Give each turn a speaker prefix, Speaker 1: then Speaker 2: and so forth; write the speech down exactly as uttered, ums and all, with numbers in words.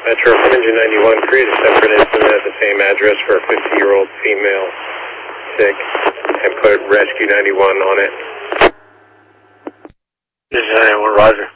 Speaker 1: Metro from Engine ninety-one, create a separate incident at the same address for a fifty-year-old female sick, and put Rescue ninety-one on it.
Speaker 2: Engine ninety-one, roger.